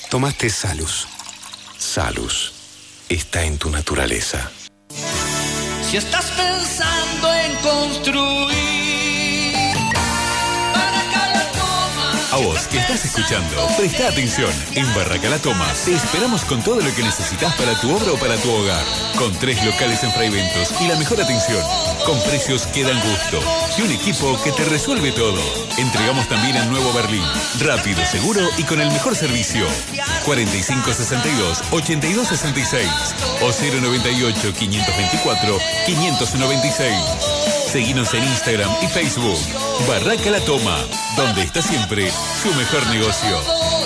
Tomaste Salus. Salus está en tu naturaleza. Si estás pensando en construir, Barraca La Toma. A vos que estás escuchando, presta atención. En Barraca La Toma te esperamos con todo lo que necesitas para tu obra o para tu hogar. Con 3 locales en Fraiventos y la mejor atención. Con precios que dan gusto. Y un equipo que te resuelve todo. Entregamos también a Nuevo Berlín. Rápido, seguro y con el mejor servicio. 4562-8266 o 098-524-596. Seguinos en Instagram y Facebook. Barraca La Toma, donde está siempre su mejor negocio.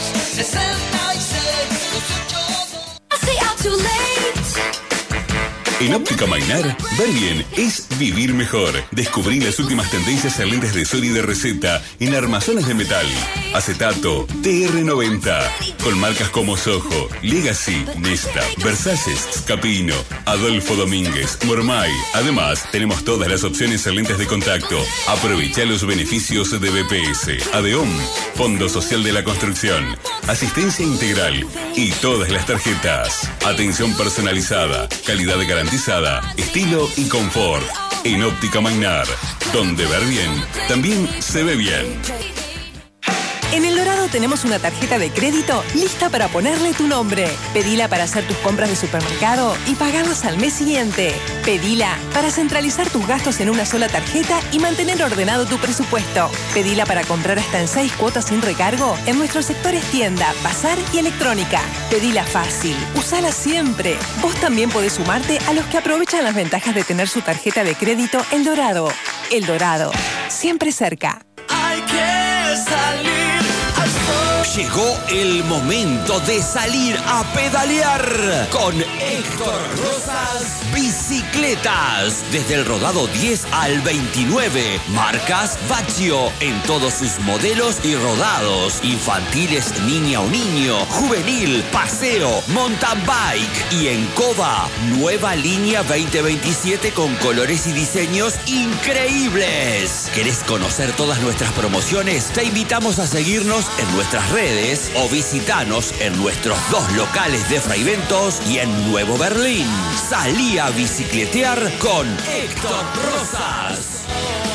En Óptica Mainar, ver bien es vivir mejor. Descubrí las últimas tendencias en lentes de sol y de receta en armazones de metal. Acetato, TR90, con marcas como Soho, Legacy, Nesta, Versaces, Scapino, Adolfo Domínguez, Mormay. Además, tenemos todas las opciones en lentes de contacto. Aprovecha los beneficios de BPS, ADEOM, Fondo Social de la Construcción, asistencia integral y todas las tarjetas. Atención personalizada, calidad garantizada, estilo y confort. En Óptica Mainar, donde ver bien, también se ve bien. En El Dorado tenemos una tarjeta de crédito lista para ponerle tu nombre. Pedila para hacer tus compras de supermercado y pagarlas al mes siguiente. Pedila para centralizar tus gastos en una sola tarjeta y mantener ordenado tu presupuesto. Pedila para comprar hasta en 6 cuotas sin recargo en nuestros sectores tienda, bazar y electrónica. Pedila fácil, usala siempre. Vos también podés sumarte a los que aprovechan las ventajas de tener su tarjeta de crédito El Dorado. El Dorado, siempre cerca. Hay que salir. Llegó el momento de salir a pedalear con Héctor Rosas Bicicletas. Desde el rodado 10 al 29. Marcas Baccio en todos sus modelos y rodados. Infantiles, niña o niño. Juvenil, paseo, mountain bike. Y en Cova, nueva línea 2027 con colores y diseños increíbles. ¿Querés conocer todas nuestras promociones? Te invitamos a seguirnos en nuestras redes o visitanos en nuestros 2 locales de Fraiventos y en Nuevo Berlín. Salí a bicicletear con Héctor Rosas.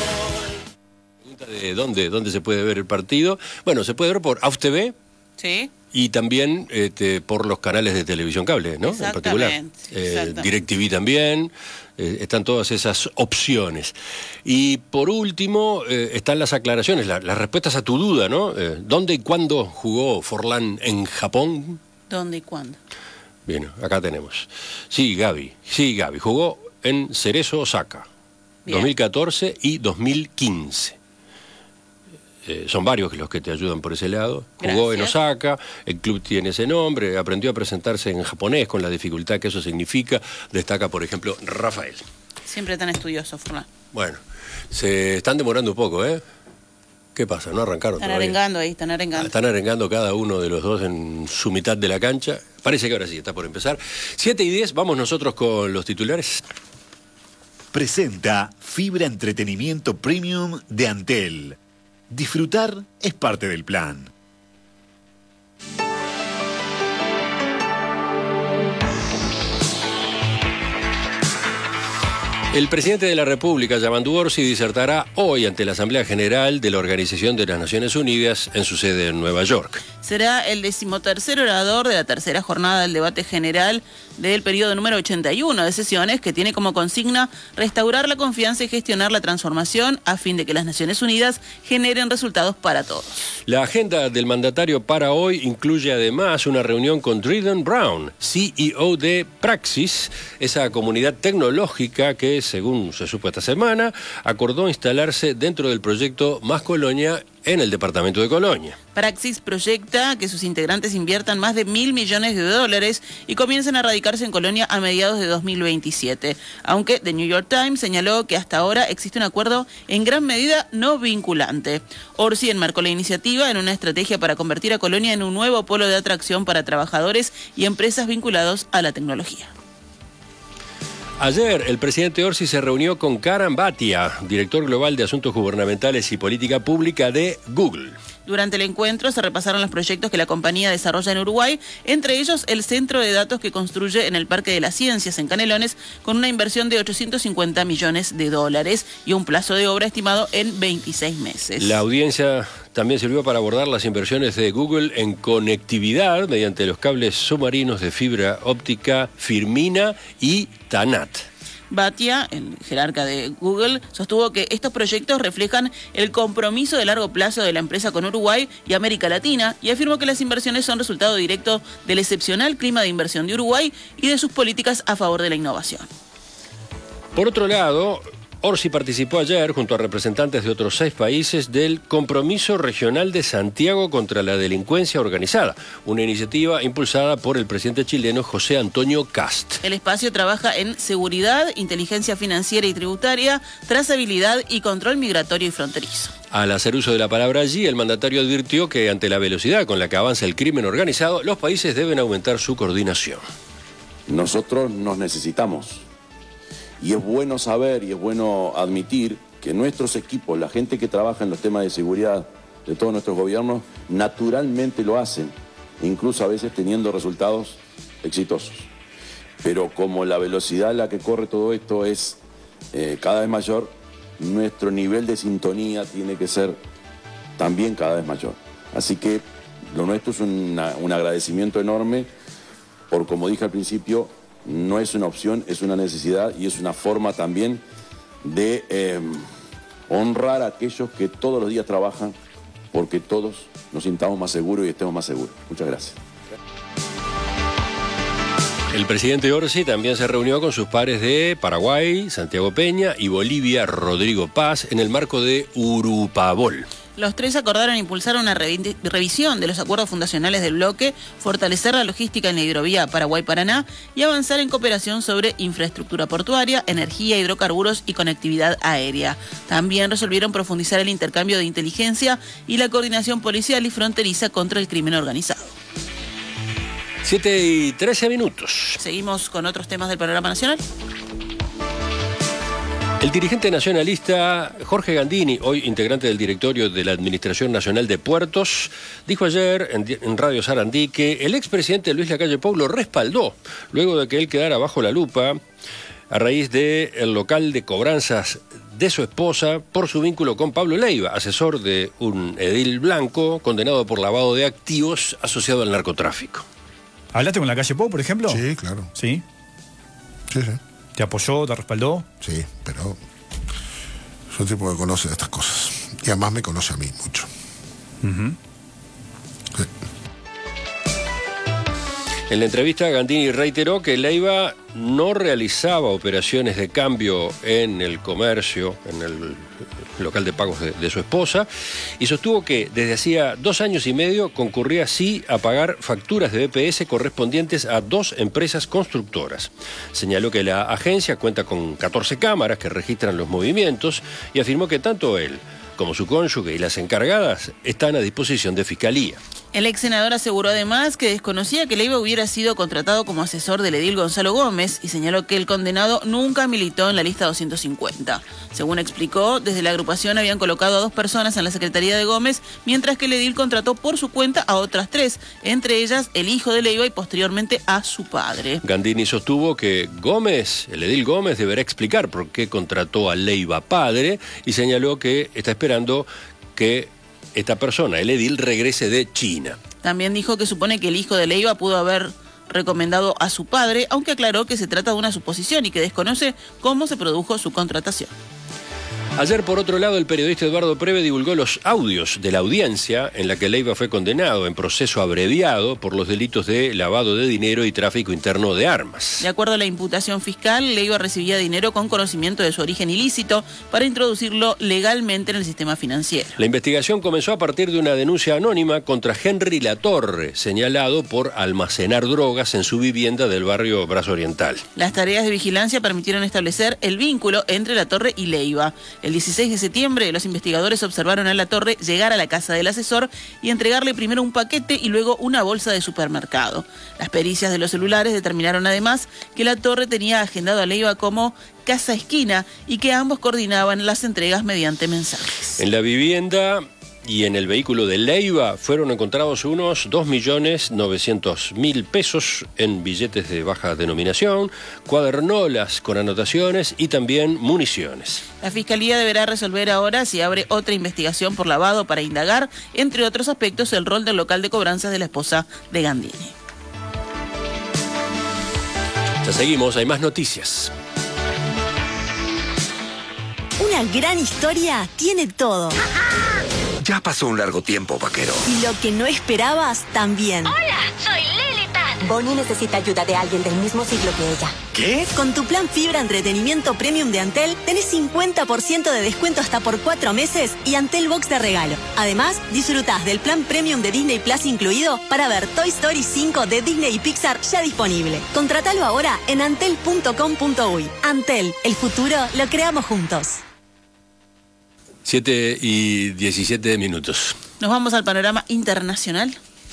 De dónde se puede ver el partido. Bueno, se puede ver por AUF TV. Sí. Y también por los canales de televisión cable, ¿no? En particular. DirecTV también. Están todas esas opciones. Y por último, están las aclaraciones, las respuestas a tu duda, ¿no? ¿Dónde y cuándo jugó Forlán en Japón? ¿Dónde y cuándo? Bien, acá tenemos. Sí, Gaby. Jugó en Cerezo, Osaka. Bien. 2014 y 2015. Son varios los que te ayudan por ese lado. Jugó en Osaka, el club tiene ese nombre, aprendió a presentarse en japonés con la dificultad que eso significa. Destaca, por ejemplo, Rafael. Siempre tan estudioso, Forlán. Bueno, se están demorando un poco, ¿eh? ¿Qué pasa? ¿No arrancaron todavía? Están arengando. Están arengando cada uno de los dos en su mitad de la cancha. Parece que ahora sí está por empezar. 7:10, vamos nosotros con los titulares. Presenta Fibra Entretenimiento Premium de Antel. Disfrutar es parte del plan. El presidente de la República, Yamandu Orsi, disertará hoy ante la Asamblea General de la Organización de las Naciones Unidas en su sede en Nueva York. Será el 13º orador de la tercera jornada del debate general del periodo número 81 de sesiones, que tiene como consigna restaurar la confianza y gestionar la transformación a fin de que las Naciones Unidas generen resultados para todos. La agenda del mandatario para hoy incluye además una reunión con Dreeden Brown, CEO de Praxis, esa comunidad tecnológica que, según se supo esta semana, acordó instalarse dentro del proyecto Más Colonia en el departamento de Colonia. Praxis proyecta que sus integrantes inviertan más de $1.000 millones y comiencen a radicarse en Colonia a mediados de 2027. Aunque The New York Times señaló que hasta ahora existe un acuerdo en gran medida no vinculante. Orsi enmarcó la iniciativa en una estrategia para convertir a Colonia en un nuevo polo de atracción para trabajadores y empresas vinculados a la tecnología. Ayer, el presidente Orsi se reunió con Karan Bhatia, director global de Asuntos Gubernamentales y Política Pública de Google. Durante el encuentro se repasaron los proyectos que la compañía desarrolla en Uruguay, entre ellos el centro de datos que construye en el Parque de las Ciencias, en Canelones, con una inversión de $850 millones y un plazo de obra estimado en 26 meses. La audiencia también sirvió para abordar las inversiones de Google en conectividad mediante los cables submarinos de fibra óptica Firmina y Tanat. Bhatia, el jerarca de Google, sostuvo que estos proyectos reflejan el compromiso de largo plazo de la empresa con Uruguay y América Latina, y afirmó que las inversiones son resultado directo del excepcional clima de inversión de Uruguay y de sus políticas a favor de la innovación. Por otro lado, Orsi participó ayer, junto a representantes de otros 6 países, del Compromiso Regional de Santiago contra la Delincuencia Organizada, una iniciativa impulsada por el presidente chileno José Antonio Kast. El espacio trabaja en seguridad, inteligencia financiera y tributaria, trazabilidad y control migratorio y fronterizo. Al hacer uso de la palabra allí, el mandatario advirtió que ante la velocidad con la que avanza el crimen organizado, los países deben aumentar su coordinación. Nosotros nos necesitamos. Y es bueno saber y es bueno admitir que nuestros equipos, la gente que trabaja en los temas de seguridad de todos nuestros gobiernos, naturalmente lo hacen, incluso a veces teniendo resultados exitosos. Pero como la velocidad a la que corre todo esto es cada vez mayor, nuestro nivel de sintonía tiene que ser también cada vez mayor. Así que lo nuestro es un agradecimiento enorme por, como dije al principio, no es una opción, es una necesidad y es una forma también de honrar a aquellos que todos los días trabajan porque todos nos sintamos más seguros y estemos más seguros. Muchas gracias. El presidente Orsi también se reunió con sus pares de Paraguay, Santiago Peña, y Bolivia, Rodrigo Paz, en el marco de Urupabol. Los tres acordaron impulsar una revisión de los acuerdos fundacionales del bloque, fortalecer la logística en la hidrovía Paraguay-Paraná y avanzar en cooperación sobre infraestructura portuaria, energía, hidrocarburos y conectividad aérea. También resolvieron profundizar el intercambio de inteligencia y la coordinación policial y fronteriza contra el crimen organizado. 7:13. Seguimos con otros temas del panorama nacional. El dirigente nacionalista Jorge Gandini, hoy integrante del directorio de la Administración Nacional de Puertos, dijo ayer en Radio Sarandí que el expresidente Luis Lacalle Pou lo respaldó luego de que él quedara bajo la lupa a raíz del local de cobranzas de su esposa por su vínculo con Pablo Leiva, asesor de un edil blanco condenado por lavado de activos asociado al narcotráfico. ¿Hablaste con Lacalle Pou, por ejemplo? Sí, claro. ¿Sí? Sí, sí. ¿Te apoyó, te respaldó? Sí, pero es un tipo que conoce de estas cosas. Y además me conoce a mí mucho. Sí. En la entrevista, Gandini reiteró que Leiva no realizaba operaciones de cambio en el comercio, en el local de pagos de su esposa, y sostuvo que desde hacía 2 años y medio concurría así a pagar facturas de BPS correspondientes a 2 empresas constructoras. Señaló que la agencia cuenta con 14 cámaras que registran los movimientos y afirmó que tanto él como su cónyuge y las encargadas están a disposición de Fiscalía. El ex senador aseguró además que desconocía que Leiva hubiera sido contratado como asesor del edil Gonzalo Gómez y señaló que el condenado nunca militó en la lista 250. Según explicó, desde la agrupación habían colocado a 2 personas en la secretaría de Gómez, mientras que el edil contrató por su cuenta a otras 3, entre ellas el hijo de Leiva y posteriormente a su padre. Gandini sostuvo que Gómez, el edil Gómez, deberá explicar por qué contrató a Leiva padre y señaló que está esperando que esta persona, el edil, regrese de China. También dijo que supone que el hijo de Leiva pudo haber recomendado a su padre, aunque aclaró que se trata de una suposición y que desconoce cómo se produjo su contratación. Ayer, por otro lado, el periodista Eduardo Preve divulgó los audios de la audiencia en la que Leiva fue condenado en proceso abreviado por los delitos de lavado de dinero y tráfico interno de armas. De acuerdo a la imputación fiscal, Leiva recibía dinero con conocimiento de su origen ilícito para introducirlo legalmente en el sistema financiero. La investigación comenzó a partir de una denuncia anónima contra Henry Latorre, señalado por almacenar drogas en su vivienda del barrio Brazo Oriental. Las tareas de vigilancia permitieron establecer el vínculo entre Latorre y Leiva. El 16 de septiembre, los investigadores observaron a Latorre llegar a la casa del asesor y entregarle primero un paquete y luego una bolsa de supermercado. Las pericias de los celulares determinaron además que Latorre tenía agendado a Leiva como casa esquina y que ambos coordinaban las entregas mediante mensajes. En la vivienda Y en el vehículo de Leiva fueron encontrados unos 2.900.000 pesos en billetes de baja denominación, cuadernolas con anotaciones y también municiones. La Fiscalía deberá resolver ahora si abre otra investigación por lavado para indagar, entre otros aspectos, el rol del local de cobranzas de la esposa de Gandini. Ya seguimos, hay más noticias. Una gran historia tiene todo. Ya pasó un largo tiempo, vaquero. Y lo que no esperabas también. Hola, soy Lilitan. Bonnie necesita ayuda de alguien del mismo siglo que ella. ¿Qué? Con tu plan Fibra Entretenimiento Premium de Antel, tenés 50% de descuento hasta por 4 meses y Antel Box de regalo. Además, disfrutás del plan Premium de Disney Plus incluido para ver Toy Story 5 de Disney y Pixar ya disponible. Contratalo ahora en antel.com.uy. Antel, el futuro lo creamos juntos. 7:17. Nos vamos al panorama internacional.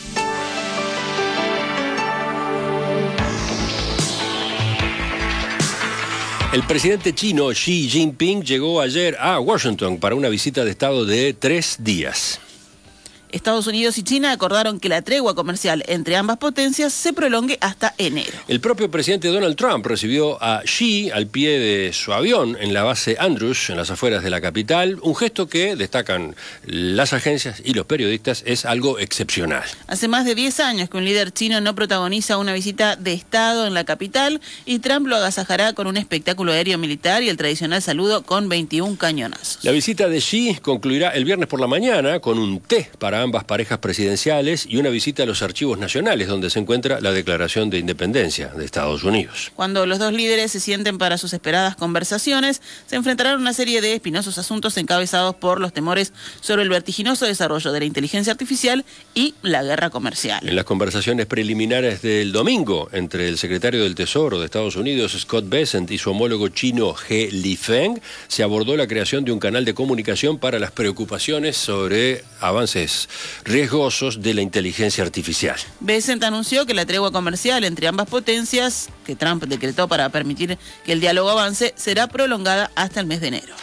El presidente chino Xi Jinping llegó ayer a Washington para una visita de Estado de 3 días. Estados Unidos y China acordaron que la tregua comercial entre ambas potencias se prolongue hasta enero. El propio presidente Donald Trump recibió a Xi al pie de su avión en la base Andrews, en las afueras de la capital, un gesto que, destacan las agencias y los periodistas, es algo excepcional. Hace más de 10 años que un líder chino no protagoniza una visita de Estado en la capital y Trump lo agasajará con un espectáculo aéreo militar y el tradicional saludo con 21 cañonazos. La visita de Xi concluirá el viernes por la mañana con un té para ambas parejas presidenciales y una visita a los archivos nacionales donde se encuentra la Declaración de Independencia de Estados Unidos. Cuando los dos líderes se sienten para sus esperadas conversaciones, se enfrentarán a una serie de espinosos asuntos encabezados por los temores sobre el vertiginoso desarrollo de la inteligencia artificial y la guerra comercial. En las conversaciones preliminares del domingo entre el secretario del Tesoro de Estados Unidos, Scott Bessent, y su homólogo chino He Lifeng, se abordó la creación de un canal de comunicación para las preocupaciones sobre avances riesgosos de la inteligencia artificial. Bessent anunció que la tregua comercial entre ambas potencias, que Trump decretó para permitir que el diálogo avance, será prolongada hasta el mes de enero.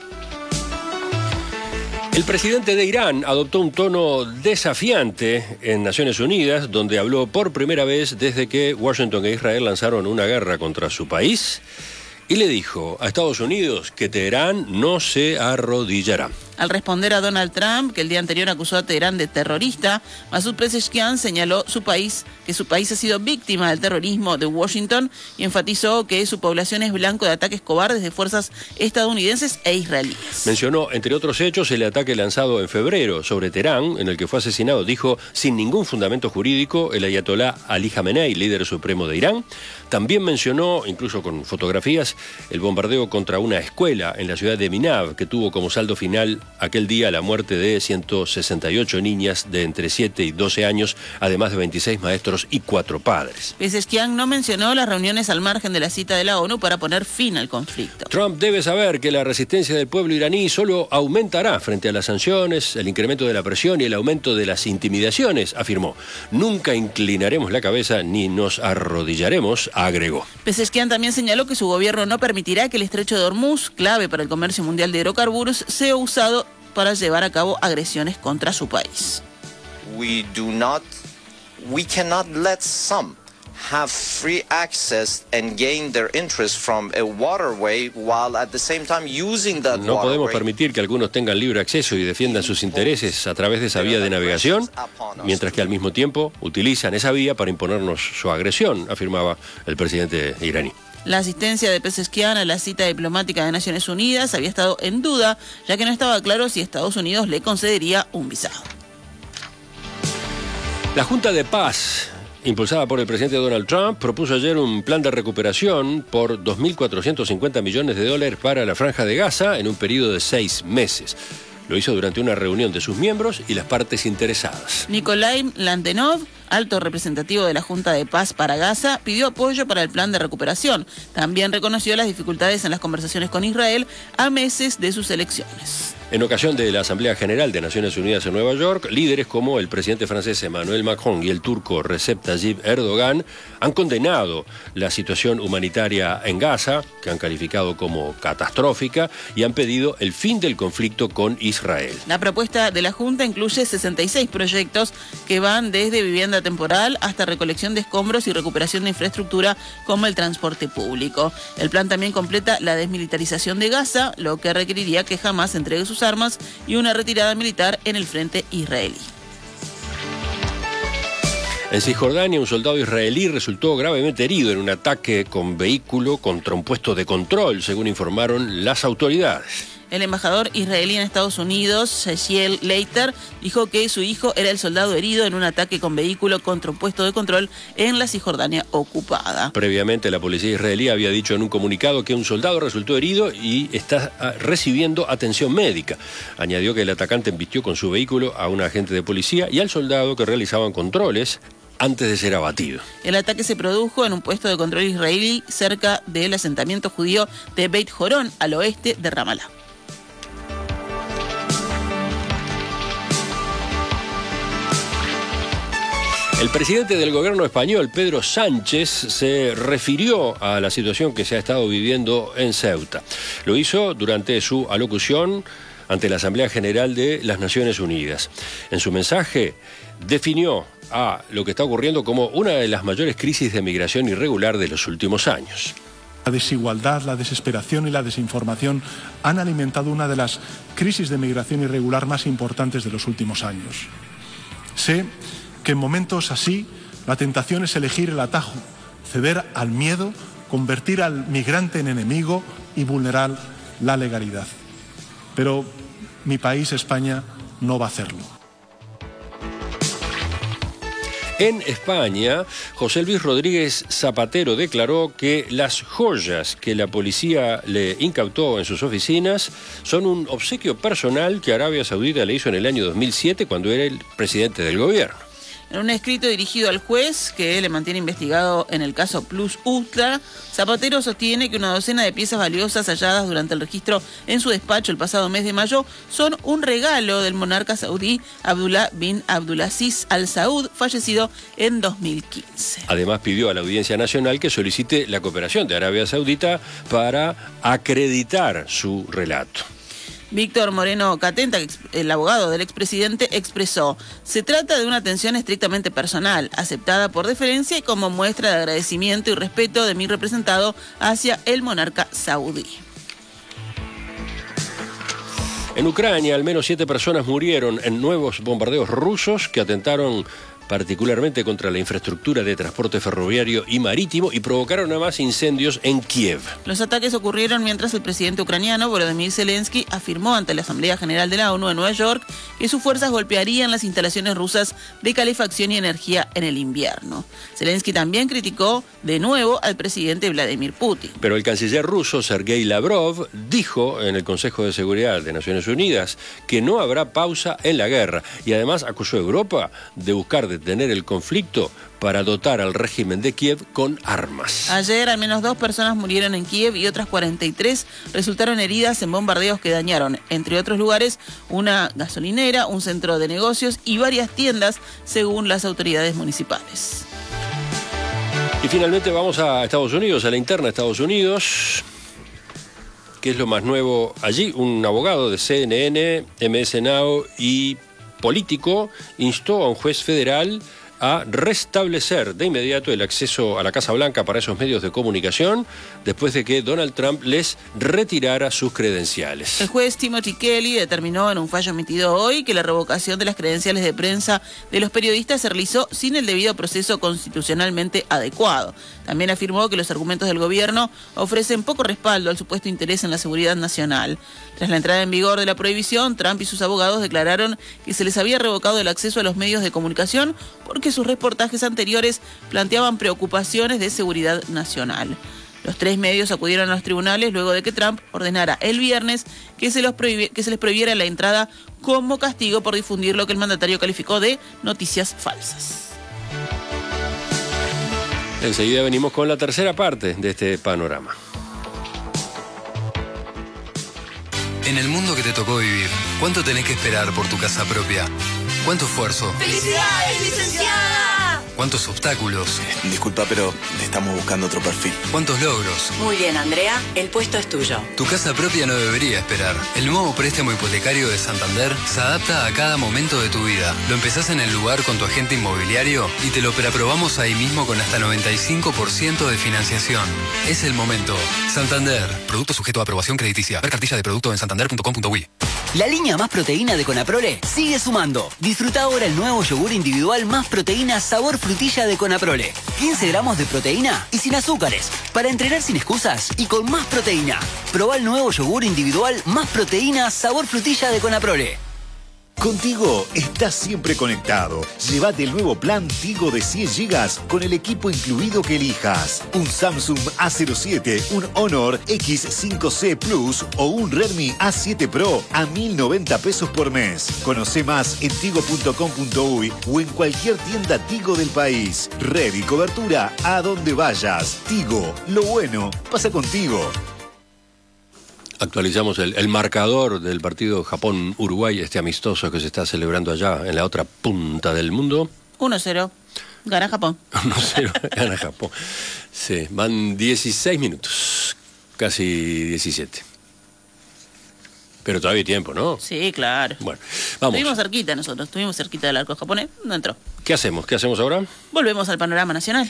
El presidente de Irán adoptó un tono desafiante en Naciones Unidas, donde habló por primera vez desde que Washington e Israel lanzaron una guerra contra su país, y le dijo a Estados Unidos que Teherán no se arrodillará. Al responder a Donald Trump, que el día anterior acusó a Teherán de terrorista, Masoud Pezeshkian señaló que su país ha sido víctima del terrorismo de Washington y enfatizó que su población es blanco de ataques cobardes de fuerzas estadounidenses e israelíes. Mencionó, entre otros hechos, el ataque lanzado en febrero sobre Teherán, en el que fue asesinado, dijo, sin ningún fundamento jurídico, el ayatolá Ali Khamenei, líder supremo de Irán. También mencionó, incluso con fotografías, el bombardeo contra una escuela en la ciudad de Minab, que tuvo como saldo final aquel día la muerte de 168 niñas de entre 7 y 12 años, además de 26 maestros y 4 padres. Pezeshkian no mencionó las reuniones al margen de la cita de la ONU para poner fin al conflicto. Trump debe saber que la resistencia del pueblo iraní solo aumentará frente a las sanciones, el incremento de la presión y el aumento de las intimidaciones, afirmó. Nunca inclinaremos la cabeza ni nos arrodillaremos, agregó. Pezeshkian también señaló que su gobierno no permitirá que el estrecho de Hormuz, clave para el comercio mundial de hidrocarburos, sea usado para llevar a cabo agresiones contra su país. We cannot let some have free access and gain their interest from a waterway while at the same time using that No podemos waterway. permitir que algunos tengan libre acceso y defiendan sus intereses a través de esa vía de navegación, mientras que al mismo tiempo utilizan esa vía para imponernos su agresión, afirmaba el presidente iraní. La asistencia de Pezeshkian a la cita diplomática de Naciones Unidas había estado en duda, ya que no estaba claro si Estados Unidos le concedería un visado. La Junta de Paz, impulsada por el presidente Donald Trump, propuso ayer un plan de recuperación por $2.450 millones para la Franja de Gaza en un periodo de 6 meses. Lo hizo durante una reunión de sus miembros y las partes interesadas. Nikolai Landenov, alto representativo de la Junta de Paz para Gaza, pidió apoyo para el plan de recuperación. También reconoció las dificultades en las conversaciones con Israel a meses de sus elecciones. En ocasión de la Asamblea General de Naciones Unidas en Nueva York, líderes como el presidente francés Emmanuel Macron y el turco Recep Tayyip Erdogan han condenado la situación humanitaria en Gaza, que han calificado como catastrófica, y han pedido el fin del conflicto con Israel. La propuesta de la Junta incluye 66 proyectos que van desde vivienda temporal hasta recolección de escombros y recuperación de infraestructura como el transporte público. El plan también completa la desmilitarización de Gaza, lo que requeriría que Hamás entregue sus armas y una retirada militar en el frente israelí. En Cisjordania, un soldado israelí resultó gravemente herido en un ataque con vehículo contra un puesto de control, según informaron las autoridades. El embajador israelí en Estados Unidos, Yechiel Leiter, dijo que su hijo era el soldado herido en un ataque con vehículo contra un puesto de control en la Cisjordania ocupada. Previamente, la policía israelí había dicho en un comunicado que un soldado resultó herido y está recibiendo atención médica. Añadió que el atacante embistió con su vehículo a un agente de policía y al soldado que realizaban controles antes de ser abatido. El ataque se produjo en un puesto de control israelí cerca del asentamiento judío de Beit Horon, al oeste de Ramallah. El presidente del gobierno español, Pedro Sánchez, se refirió a la situación que se ha estado viviendo en Ceuta. Lo hizo durante su alocución ante la Asamblea General de las Naciones Unidas. En su mensaje definió a lo que está ocurriendo como una de las mayores crisis de migración irregular de los últimos años. La desigualdad, la desesperación y la desinformación han alimentado una de las crisis de migración irregular más importantes de los últimos años. Sé que en momentos así la tentación es elegir el atajo, ceder al miedo, convertir al migrante en enemigo y vulnerar la legalidad. Pero mi país, España, no va a hacerlo. En España, José Luis Rodríguez Zapatero declaró que las joyas que la policía le incautó en sus oficinas son un obsequio personal que Arabia Saudita le hizo en el año 2007 cuando era el presidente del gobierno. En un escrito dirigido al juez, que le mantiene investigado en el caso Plus Ultra, Zapatero sostiene que una docena de piezas valiosas halladas durante el registro en su despacho el pasado mes de mayo son un regalo del monarca saudí Abdullah bin Abdulaziz Al Saud, fallecido en 2015. Además, pidió a la Audiencia Nacional que solicite la cooperación de Arabia Saudita para acreditar su relato. Víctor Moreno Catenta, el abogado del expresidente, expresó: se trata de una atención estrictamente personal, aceptada por deferencia y como muestra de agradecimiento y respeto de mi representado hacia el monarca saudí. En Ucrania, al menos 7 personas murieron en nuevos bombardeos rusos que atentaron particularmente contra la infraestructura de transporte ferroviario y marítimo y provocaron además incendios en Kiev. Los ataques ocurrieron mientras el presidente ucraniano Volodymyr Zelensky afirmó ante la Asamblea General de la ONU en Nueva York que sus fuerzas golpearían las instalaciones rusas de calefacción y energía en el invierno. Zelensky también criticó de nuevo al presidente Vladimir Putin. Pero el canciller ruso Sergei Lavrov dijo en el Consejo de Seguridad de Naciones Unidas que no habrá pausa en la guerra y además acusó a Europa de buscar detener el conflicto para dotar al régimen de Kiev con armas. Ayer al menos 2 personas murieron en Kiev y otras 43 resultaron heridas en bombardeos que dañaron, entre otros lugares, una gasolinera, un centro de negocios y varias tiendas, según las autoridades municipales. Y finalmente vamos a Estados Unidos, a la interna de Estados Unidos. ¿Qué es lo más nuevo allí? Un abogado de CNN, MS Now y político instó a un juez federal a restablecer de inmediato el acceso a la Casa Blanca para esos medios de comunicación después de que Donald Trump les retirara sus credenciales. El juez Timothy Kelly determinó en un fallo emitido hoy que la revocación de las credenciales de prensa de los periodistas se realizó sin el debido proceso constitucionalmente adecuado. También afirmó que los argumentos del gobierno ofrecen poco respaldo al supuesto interés en la seguridad nacional. Tras la entrada en vigor de la prohibición, Trump y sus abogados declararon que se les había revocado el acceso a los medios de comunicación porque sus reportajes anteriores planteaban preocupaciones de seguridad nacional. Los 3 medios acudieron a los tribunales luego de que Trump ordenara el viernes que se les prohibiera la entrada como castigo por difundir lo que el mandatario calificó de noticias falsas. Enseguida venimos con la tercera parte de este panorama. En el mundo que te tocó vivir, ¿cuánto tenés que esperar por tu casa propia? ¿Cuánto esfuerzo? ¡Felicidades, licenciada! ¿Cuántos obstáculos? Disculpa, pero estamos buscando otro perfil. ¿Cuántos logros? Muy bien, Andrea, el puesto es tuyo. Tu casa propia no debería esperar. El nuevo préstamo hipotecario de Santander se adapta a cada momento de tu vida. Lo empezás en el lugar con tu agente inmobiliario y te lo preaprobamos ahí mismo con hasta 95% de financiación. Es el momento. Santander. Producto sujeto a aprobación crediticia. Ver cartilla de producto en santander.com.uy. La línea Más Proteína de Conaprole sigue sumando. Disfruta ahora el nuevo yogur individual Más Proteína sabor frutilla de Conaprole. 15 gramos de proteína y sin azúcares. Para entrenar sin excusas y con más proteína. Probá el nuevo yogur individual Más Proteína sabor frutilla de Conaprole. Contigo estás siempre conectado. Llévate el nuevo plan Tigo de 100 GB con el equipo incluido que elijas. Un Samsung A07, un Honor X5C Plus o un Redmi A7 Pro a 1.090 pesos por mes. Conoce más en tigo.com.uy o en cualquier tienda Tigo del país. Red y cobertura a donde vayas. Tigo, lo bueno pasa contigo. Actualizamos el marcador del partido Japón-Uruguay, este amistoso que se está celebrando allá en la otra punta del mundo. 1-0. Gana Japón. 1-0, gana Japón. Sí, van 16 minutos, casi 17. Pero todavía hay tiempo, ¿no? Sí, claro. Bueno, vamos. Estuvimos cerquita nosotros, estuvimos cerquita del arco japonés, no entró. ¿Qué hacemos? ¿Qué hacemos ahora? Volvemos al panorama nacional.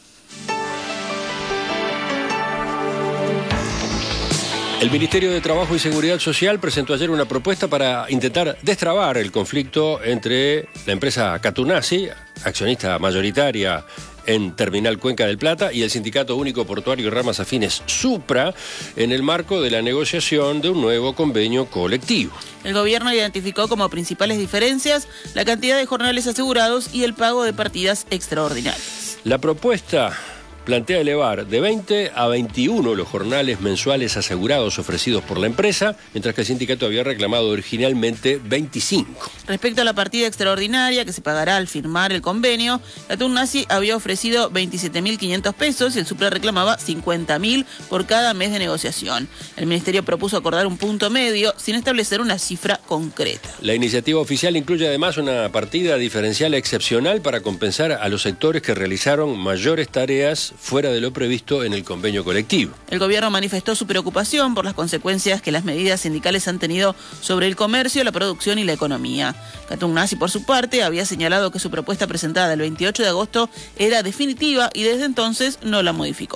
El Ministerio de Trabajo y Seguridad Social presentó ayer una propuesta para intentar destrabar el conflicto entre la empresa Catunasi, accionista mayoritaria en Terminal Cuenca del Plata, y el Sindicato Único Portuario y Ramas Afines Supra, en el marco de la negociación de un nuevo convenio colectivo. El gobierno identificó como principales diferencias la cantidad de jornales asegurados y el pago de partidas extraordinarias. La propuesta plantea elevar de 20 a 21 los jornales mensuales asegurados ofrecidos por la empresa, mientras que el sindicato había reclamado originalmente 25. Respecto a la partida extraordinaria que se pagará al firmar el convenio, la Catunasi había ofrecido 27.500 pesos y el Supra reclamaba 50.000 por cada mes de negociación. El ministerio propuso acordar un punto medio sin establecer una cifra concreta. La iniciativa oficial incluye además una partida diferencial excepcional para compensar a los sectores que realizaron mayores tareas fuera de lo previsto en el convenio colectivo. El gobierno manifestó su preocupación por las consecuencias que las medidas sindicales han tenido sobre el comercio, la producción y la economía. Catunasi, por su parte, había señalado que su propuesta presentada el 28 de agosto era definitiva y desde entonces no la modificó.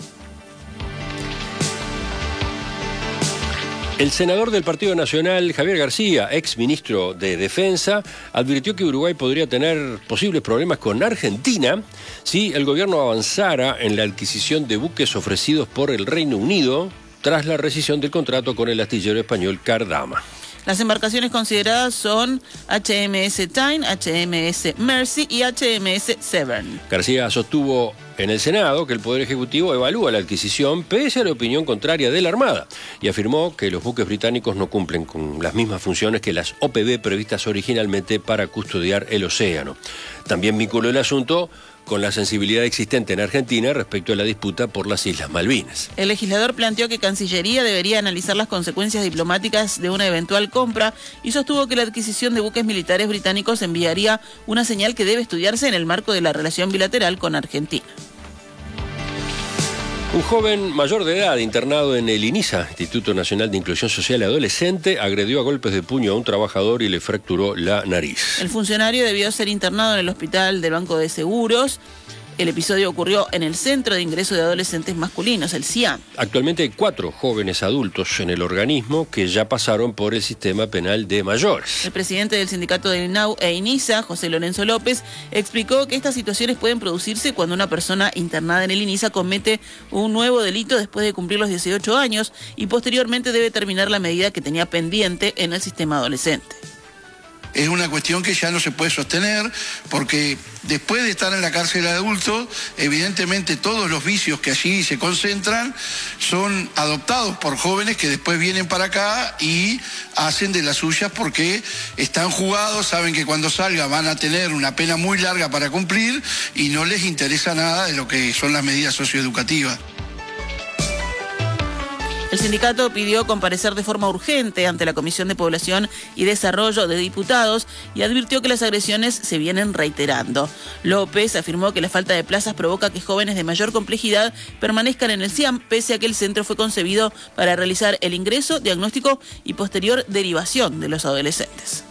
El senador del Partido Nacional, Javier García, ex ministro de Defensa, advirtió que Uruguay podría tener posibles problemas con Argentina si el gobierno avanzara en la adquisición de buques ofrecidos por el Reino Unido tras la rescisión del contrato con el astillero español Cardama. Las embarcaciones consideradas son HMS Tyne, HMS Mercy y HMS Severn. García sostuvo en el Senado que el Poder Ejecutivo evalúa la adquisición pese a la opinión contraria de la Armada y afirmó que los buques británicos no cumplen con las mismas funciones que las OPB previstas originalmente para custodiar el océano. También vinculó el asunto con la sensibilidad existente en Argentina respecto a la disputa por las Islas Malvinas. El legislador planteó que Cancillería debería analizar las consecuencias diplomáticas de una eventual compra y sostuvo que la adquisición de buques militares británicos enviaría una señal que debe estudiarse en el marco de la relación bilateral con Argentina. Un joven mayor de edad internado en el INISA, Instituto Nacional de Inclusión Social y Adolescente, agredió a golpes de puño a un trabajador y le fracturó la nariz. El funcionario debió ser internado en el hospital del Banco de Seguros. El episodio ocurrió en el Centro de Ingreso de Adolescentes Masculinos, el CIAM. Actualmente hay 4 jóvenes adultos en el organismo que ya pasaron por el sistema penal de mayores. El presidente del sindicato del INAU e INISA, José Lorenzo López, explicó que estas situaciones pueden producirse cuando una persona internada en el INISA comete un nuevo delito después de cumplir los 18 años y posteriormente debe terminar la medida que tenía pendiente en el sistema adolescente. es una cuestión que ya no se puede sostener, porque después de estar en la cárcel de adultos, evidentemente todos los vicios que allí se concentran son adoptados por jóvenes que después vienen para acá y hacen de las suyas porque están jugados, saben que cuando salgan van a tener una pena muy larga para cumplir y no les interesa nada de lo que son las medidas socioeducativas. El sindicato pidió comparecer de forma urgente ante la Comisión de Población y Desarrollo de Diputados y advirtió que las agresiones se vienen reiterando. López afirmó que la falta de plazas provoca que jóvenes de mayor complejidad permanezcan en el CIAM, pese a que el centro fue concebido para realizar el ingreso, diagnóstico y posterior derivación de los adolescentes.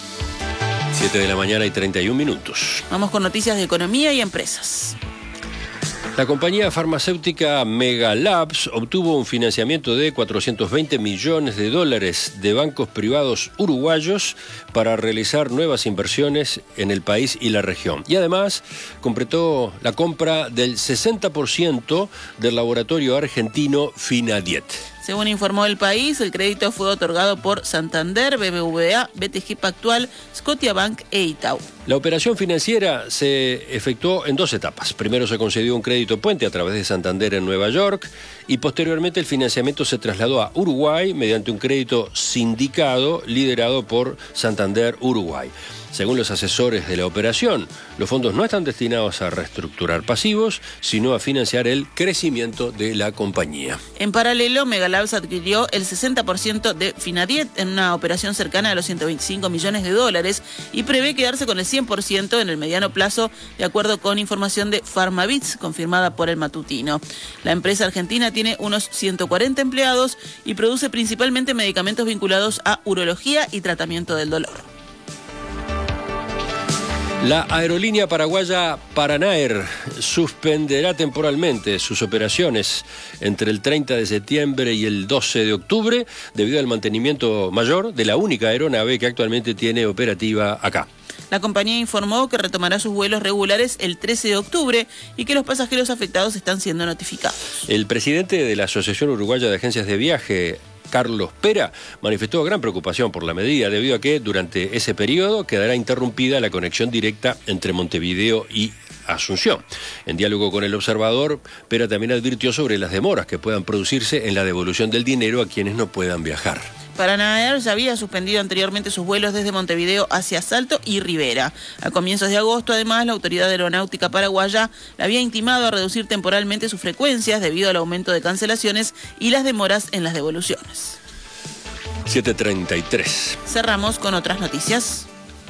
7:31 a.m. Vamos con noticias de economía y empresas. La compañía farmacéutica Megalabs obtuvo un financiamiento de $420 millones de bancos privados uruguayos para realizar nuevas inversiones en el país y la región. Y además completó la compra del 60% del laboratorio argentino Finadiet. Según informó El País, el crédito fue otorgado por Santander, BBVA, BTG Pactual, Scotiabank e Itaú. La operación financiera se efectuó en 2 etapas. Primero se concedió un crédito puente a través de Santander en Nueva York y posteriormente el financiamiento se trasladó a Uruguay mediante un crédito sindicado liderado por Santander Uruguay. Según los asesores de la operación, los fondos no están destinados a reestructurar pasivos, sino a financiar el crecimiento de la compañía. En paralelo, Megalabs adquirió el 60% de Finadiet en una operación cercana a los $125 millones y prevé quedarse con el 100% en el mediano plazo, de acuerdo con información de PharmaBits, confirmada por El Matutino. La empresa argentina tiene unos 140 empleados y produce principalmente medicamentos vinculados a urología y tratamiento del dolor. La aerolínea paraguaya Paranair suspenderá temporalmente sus operaciones entre el 30 de septiembre y el 12 de octubre debido al mantenimiento mayor de la única aeronave que actualmente tiene operativa acá. La compañía informó que retomará sus vuelos regulares el 13 de octubre y que los pasajeros afectados están siendo notificados. El presidente de la Asociación Uruguaya de Agencias de Viaje, Carlos Pera, manifestó gran preocupación por la medida debido a que durante ese periodo quedará interrumpida la conexión directa entre Montevideo y Asunción. En diálogo con El Observador, Pera también advirtió sobre las demoras que puedan producirse en la devolución del dinero a quienes no puedan viajar. Paranair ya había suspendido anteriormente sus vuelos desde Montevideo hacia Salto y Rivera. A comienzos de agosto, además, la Autoridad Aeronáutica Paraguaya le había intimado a reducir temporalmente sus frecuencias debido al aumento de cancelaciones y las demoras en las devoluciones. 7:33. Cerramos con otras noticias.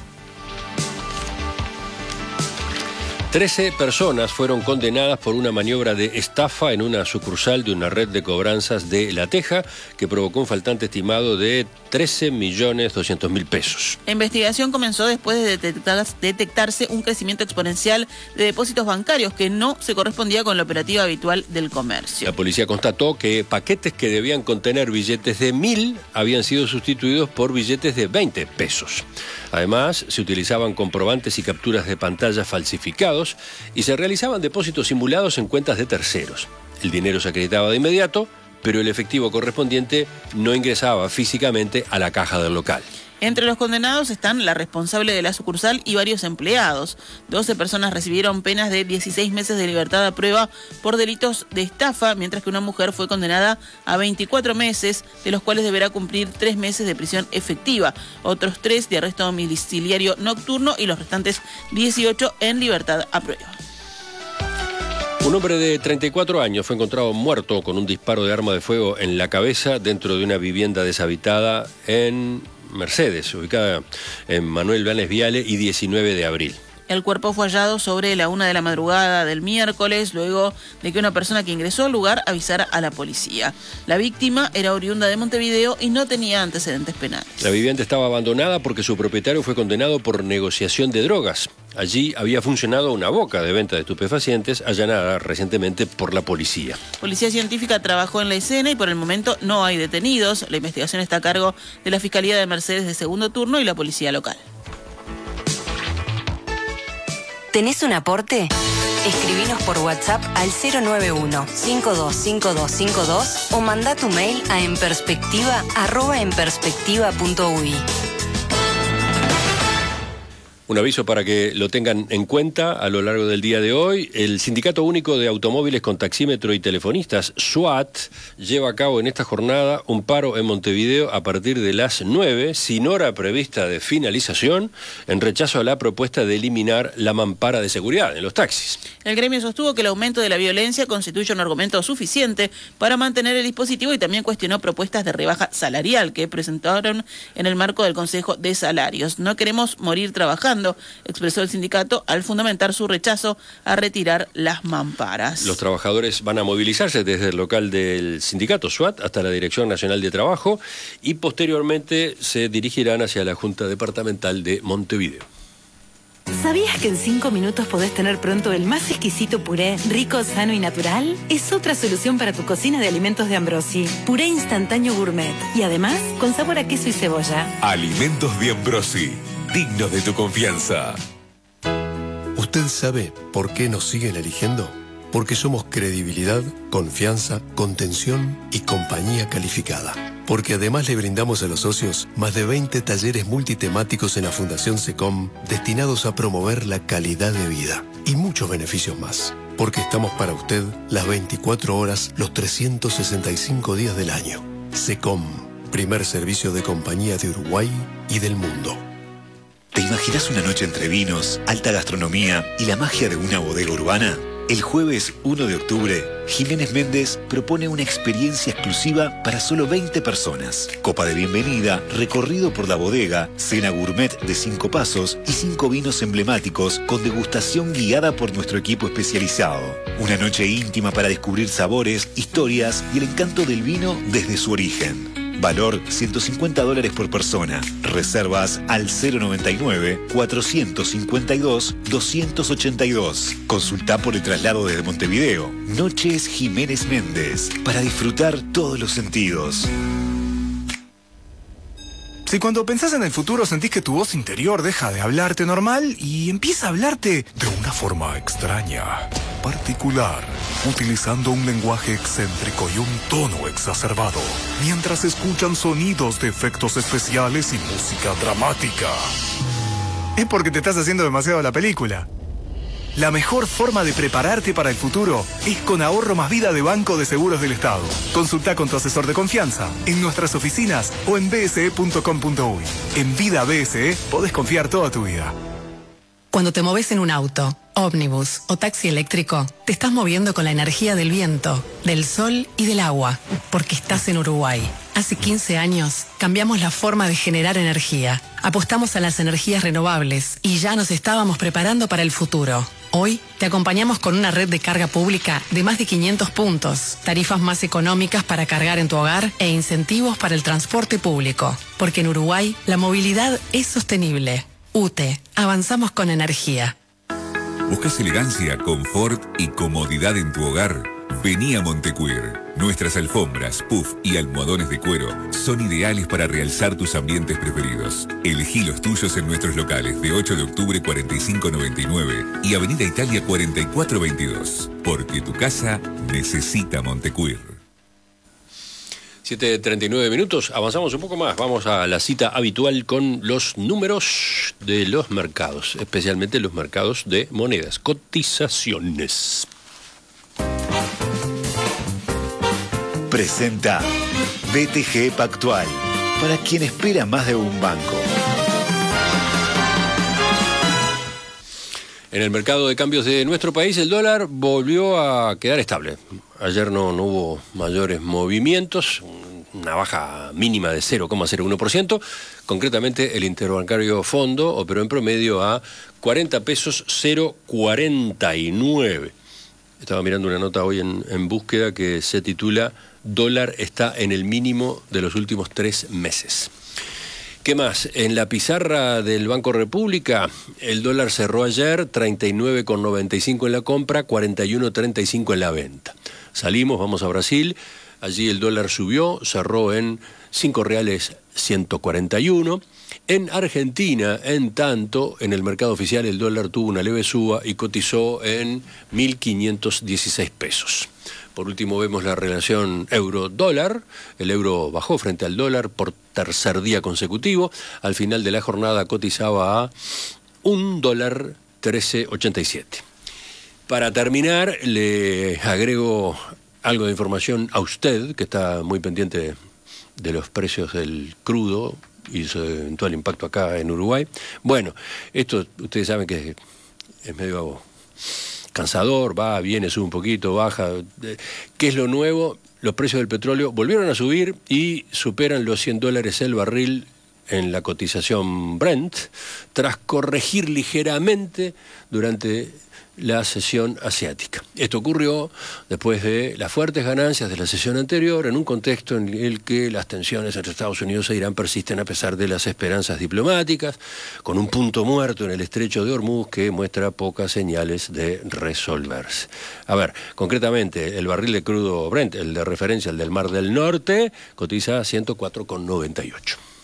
13 personas fueron condenadas por una maniobra de estafa en una sucursal de una red de cobranzas de La Teja que provocó un faltante estimado de 13.200.000 pesos. La investigación comenzó después de detectarse un crecimiento exponencial de depósitos bancarios que no se correspondía con la operativa habitual del comercio. La policía constató que paquetes que debían contener billetes de 1.000 habían sido sustituidos por billetes de 20 pesos. Además, se utilizaban comprobantes y capturas de pantalla falsificados y se realizaban depósitos simulados en cuentas de terceros. El dinero se acreditaba de inmediato, pero el efectivo correspondiente no ingresaba físicamente a la caja del local. Entre los condenados están la responsable de la sucursal y varios empleados. 12 personas recibieron penas de 16 meses de libertad a prueba por delitos de estafa, mientras que una mujer fue condenada a 24 meses, de los cuales deberá cumplir 3 meses de prisión efectiva, otros 3 de arresto domiciliario nocturno y los restantes 18 en libertad a prueba. Un hombre de 34 años fue encontrado muerto con un disparo de arma de fuego en la cabeza dentro de una vivienda deshabitada en Mercedes, ubicada en Manuel Blanes Viale y 19 de abril. El cuerpo fue hallado sobre la 1 de la madrugada del miércoles, luego de que una persona que ingresó al lugar avisara a la policía. La víctima era oriunda de Montevideo y no tenía antecedentes penales. La vivienda estaba abandonada porque su propietario fue condenado por negociación de drogas. Allí había funcionado una boca de venta de estupefacientes allanada recientemente por la policía. Policía Científica trabajó en la escena y por el momento no hay detenidos. La investigación está a cargo de la Fiscalía de Mercedes de segundo turno y la policía local. ¿Tenés un aporte? Escribinos por WhatsApp al 091-525252 o mandá tu mail a enperspectiva@enperspectiva.ui. Un aviso para que lo tengan en cuenta a lo largo del día de hoy. El Sindicato Único de Automóviles con Taxímetro y Telefonistas, SUAT, lleva a cabo en esta jornada un paro en Montevideo a partir de las 9, sin hora prevista de finalización, en rechazo a la propuesta de eliminar la mampara de seguridad en los taxis. El gremio sostuvo que el aumento de la violencia constituye un argumento suficiente para mantener el dispositivo y también cuestionó propuestas de rebaja salarial que presentaron en el marco del Consejo de Salarios. No queremos morir trabajando, expresó el sindicato al fundamentar su rechazo a retirar las mamparas. Los trabajadores van a movilizarse desde el local del sindicato SUAT hasta la Dirección Nacional de Trabajo y posteriormente se dirigirán hacia la Junta Departamental de Montevideo. ¿Sabías que en 5 minutos podés tener pronto el más exquisito puré, rico, sano y natural? Es otra solución para tu cocina de alimentos de Ambrosi. Puré instantáneo gourmet y además con sabor a queso y cebolla. Alimentos de Ambrosi, dignos de tu confianza. ¿Usted sabe por qué nos siguen eligiendo? Porque somos credibilidad, confianza, contención y compañía calificada. Porque además le brindamos a los socios más de 20 talleres multitemáticos en la Fundación SECOM destinados a promover la calidad de vida y muchos beneficios más. Porque estamos para usted las 24 horas, los 365 días del año. SECOM, primer servicio de compañía de Uruguay y del mundo. ¿Te imaginas una noche entre vinos, alta gastronomía y la magia de una bodega urbana? El jueves 1 de octubre, Jiménez Méndez propone una experiencia exclusiva para solo 20 personas. Copa de bienvenida, recorrido por la bodega, cena gourmet de 5 pasos y 5 vinos emblemáticos con degustación guiada por nuestro equipo especializado. Una noche íntima para descubrir sabores, historias y el encanto del vino desde su origen. Valor $150 por persona. Reservas al 099-452-282. Consulta por el traslado desde Montevideo. Noches Jiménez Méndez. Para disfrutar todos los sentidos. Si cuando pensás en el futuro sentís que tu voz interior deja de hablarte normal y empieza a hablarte de una forma extraña, particular, utilizando un lenguaje excéntrico y un tono exacerbado, mientras escuchan sonidos de efectos especiales y música dramática, es porque te estás haciendo demasiado la película. La mejor forma de prepararte para el futuro es con Ahorro Más Vida de Banco de Seguros del Estado. Consulta con tu asesor de confianza en nuestras oficinas o en bse.com.uy. En Vida BSE podés confiar toda tu vida. Cuando te moves en un auto, ómnibus o taxi eléctrico, te estás moviendo con la energía del viento, del sol y del agua, porque estás en Uruguay. Hace 15 años cambiamos la forma de generar energía. Apostamos a las energías renovables y ya nos estábamos preparando para el futuro. Hoy te acompañamos con una red de carga pública de más de 500 puntos, tarifas más económicas para cargar en tu hogar e incentivos para el transporte público. Porque en Uruguay la movilidad es sostenible. UTE, avanzamos con energía. ¿Buscas elegancia, confort y comodidad en tu hogar? Vení a Montecuir. Nuestras alfombras, puff y almohadones de cuero son ideales para realzar tus ambientes preferidos. Elegí los tuyos en nuestros locales de 8 de octubre 4599 y Avenida Italia 4422. Porque tu casa necesita Montecuir. 7:39 minutos, avanzamos un poco más, vamos a la cita habitual con los números de los mercados, especialmente los mercados de monedas, cotizaciones. Presenta BTG Pactual, para quien espera más de un banco. En el mercado de cambios de nuestro país, el dólar volvió a quedar estable. Ayer no hubo mayores movimientos, una baja mínima de 0,01%. Concretamente, el interbancario Fondo operó en promedio a 40 pesos 0,49. Estaba mirando una nota hoy en búsqueda que se titula "Dólar está en el mínimo de los últimos 3 meses". ¿Qué más? En la pizarra del Banco República, el dólar cerró ayer 39,95 en la compra, 41,35 en la venta. Salimos, vamos a Brasil, allí el dólar subió, cerró en R$5.141. En Argentina, en tanto, en el mercado oficial el dólar tuvo una leve suba y cotizó en 1.516 pesos. Por último vemos la relación euro-dólar. El euro bajó frente al dólar por tercer día consecutivo. Al final de la jornada cotizaba a $1.1387. Para terminar, le agrego algo de información a usted, que está muy pendiente de los precios del crudo y su eventual impacto acá en Uruguay. Bueno, esto ustedes saben que es medio cansador, va, viene, sube un poquito, baja. ¿Qué es lo nuevo? Los precios del petróleo volvieron a subir y superan los $100 el barril en la cotización Brent, tras corregir ligeramente durante la sesión asiática. Esto ocurrió después de las fuertes ganancias de la sesión anterior, en un contexto en el que las tensiones entre Estados Unidos e Irán persisten a pesar de las esperanzas diplomáticas, con un punto muerto en el estrecho de Hormuz que muestra pocas señales de resolverse. A ver, concretamente, el barril de crudo Brent, el de referencia, el del Mar del Norte, cotiza 104,98.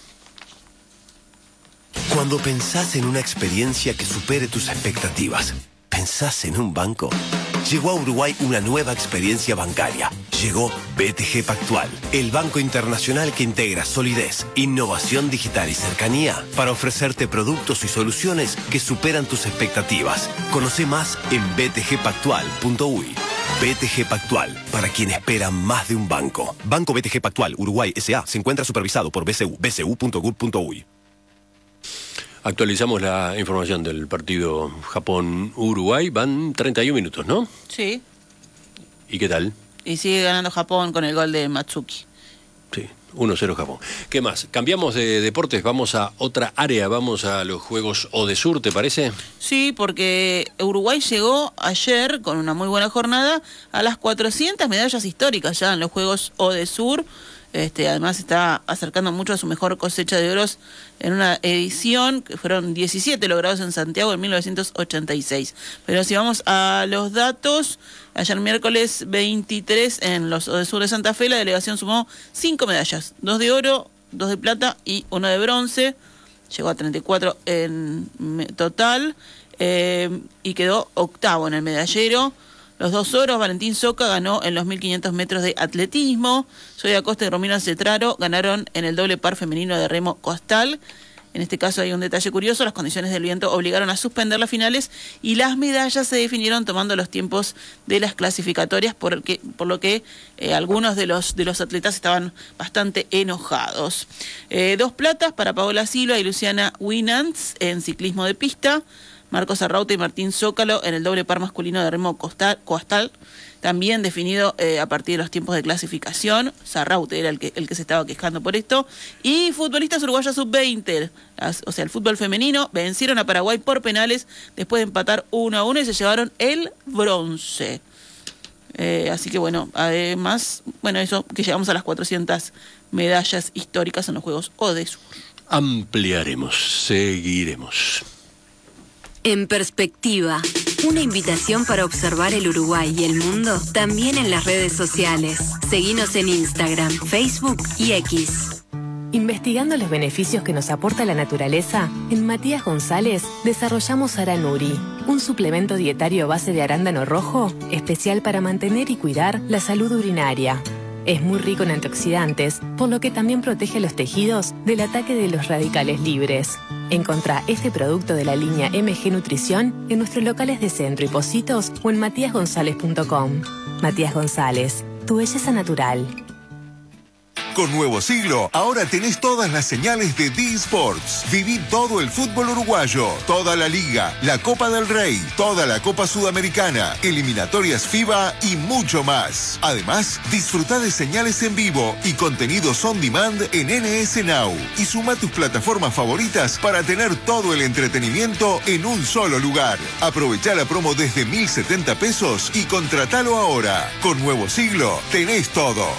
Cuando pensás en una experiencia que supere tus expectativas, ¿pensás en un banco? Llegó a Uruguay una nueva experiencia bancaria. Llegó BTG Pactual, el banco internacional que integra solidez, innovación digital y cercanía para ofrecerte productos y soluciones que superan tus expectativas. Conoce más en btgpactual.uy. BTG Pactual, para quien espera más de un banco. Banco BTG Pactual, Uruguay S.A. se encuentra supervisado por BCU, bcu.gov.uy. Actualizamos la información del partido Japón-Uruguay. Van 31 minutos, ¿no? Sí. ¿Y qué tal? Y sigue ganando Japón con el gol de Matsuki. Sí, 1-0 Japón. ¿Qué más? Cambiamos de deportes, vamos a otra área, vamos a los Juegos Odesur, ¿te parece? Sí, porque Uruguay llegó ayer, con una muy buena jornada, a las 400 medallas históricas ya en los Juegos Odesur. Además está acercando mucho a su mejor cosecha de oros en una edición que fueron 17 logrados en Santiago en 1986. Pero si vamos a los datos, ayer miércoles 23 en los Odesur de Santa Fe la delegación sumó 5 medallas, 2 de oro, 2 de plata y 1 de bronce. Llegó a 34 en total y quedó octavo en el medallero. Los 2 oros, Valentín Soca ganó en los 1500 metros de atletismo. Zoe Acosta y Romina Cetraro ganaron en el doble par femenino de remo costal. En este caso hay un detalle curioso, las condiciones del viento obligaron a suspender las finales y las medallas se definieron tomando los tiempos de las clasificatorias, por lo que algunos de los atletas estaban bastante enojados. 2 platas para Paola Silva y Luciana Winans en ciclismo de pista. Marcos Arraute y Martín Zócalo en el doble par masculino de remo costal, también definido a partir de los tiempos de clasificación. Sarraute era el que se estaba quejando por esto. Y futbolistas uruguayos sub-20, o sea, el fútbol femenino, vencieron a Paraguay por penales después de empatar 1-1 y se llevaron el bronce. Así que bueno, además, eso, que llegamos a las 400 medallas históricas en los Juegos Odesur. Ampliaremos, seguiremos. En perspectiva, una invitación para observar el Uruguay y el mundo también en las redes sociales. Seguinos en Instagram, Facebook y X. Investigando los beneficios que nos aporta la naturaleza, en Matías González desarrollamos Aranuri, un suplemento dietario a base de arándano rojo, especial para mantener y cuidar la salud urinaria. Es muy rico en antioxidantes, por lo que también protege a los tejidos del ataque de los radicales libres. Encontrá este producto de la línea MG Nutrición en nuestros locales de Centro y Pocitos o en matiasgonzalez.com. Matías González, tu belleza natural. Con Nuevo Siglo, ahora tenés todas las señales de D-Sports. Viví todo el fútbol uruguayo, toda la Liga, la Copa del Rey, toda la Copa Sudamericana, eliminatorias FIBA y mucho más. Además, disfrutá de señales en vivo y contenidos on demand en NS Now. Y suma tus plataformas favoritas para tener todo el entretenimiento en un solo lugar. Aprovechá la promo desde 1.070 pesos y contratalo ahora. Con Nuevo Siglo, tenés todo.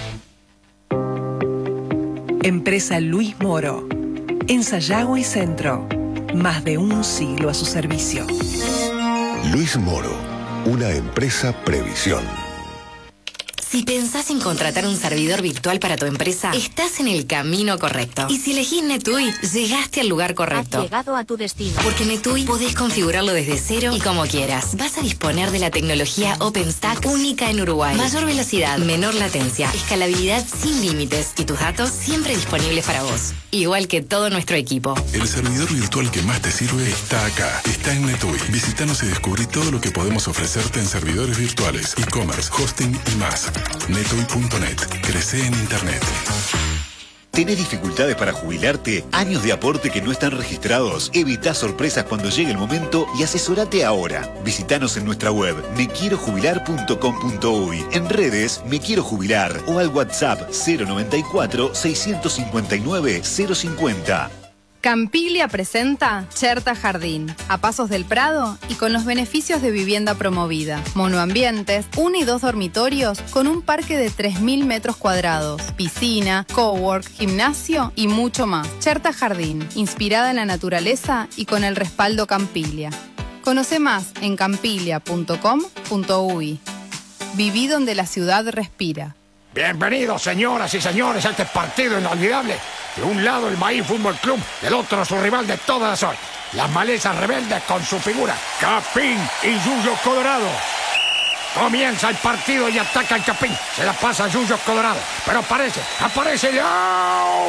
Empresa Luis Moro. En Sayago y Centro. Más de un siglo a su servicio. Luis Moro, una empresa Previsión. Si pensás en contratar un servidor virtual para tu empresa, estás en el camino correcto. Y si elegís NetUI, llegaste al lugar correcto. Has llegado a tu destino. Porque NetUI podés configurarlo desde cero y como quieras. Vas a disponer de la tecnología OpenStack única en Uruguay. Mayor velocidad, menor latencia, escalabilidad sin límites y tus datos siempre disponibles para vos. Igual que todo nuestro equipo. El servidor virtual que más te sirve está acá. Está en NetUI. Visítanos y descubrí todo lo que podemos ofrecerte en servidores virtuales, e-commerce, hosting y más. NetUI.net. Crece en Internet. ¿Tenés dificultades para jubilarte? ¿Años de aporte que no están registrados? Evita sorpresas cuando llegue el momento y asesorate ahora. Visítanos en nuestra web mequierojubilar.com.uy, en redes Me Quiero Jubilar o al WhatsApp 094 659 050. Campiglia presenta Cherta Jardín, a pasos del Prado y con los beneficios de vivienda promovida. Monoambientes, 1 y 2 dormitorios con un parque de 3.000 metros cuadrados, piscina, cowork, gimnasio y mucho más. Cherta Jardín, inspirada en la naturaleza y con el respaldo Campiglia. Conoce más en campiglia.com.uy. Viví donde la ciudad respira. Bienvenidos, señoras y señores, a este partido inolvidable. De un lado el Maíz Fútbol Club, del otro su rival de todas las horas. Las Malezas Rebeldes con su figura Capín y Yuyo Colorado. Comienza el partido y ataca el Capín. Se la pasa a Yuyo Colorado. Pero aparece. ¡Oh!